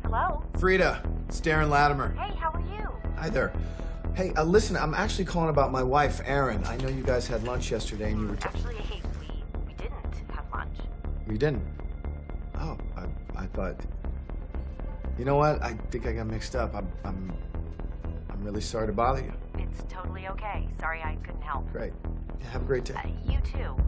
Hello? Frida, it's Darren Latimer. Hey, how are you? Hi there. Hey, listen, I'm actually calling about my wife, Erin. I know you guys had lunch yesterday and you were... Actually, we didn't have lunch. You didn't? Oh, I thought... You know what? I think I got mixed up. I'm really sorry to bother you. It's totally okay. Sorry I couldn't help. Great. Have a great day. You too.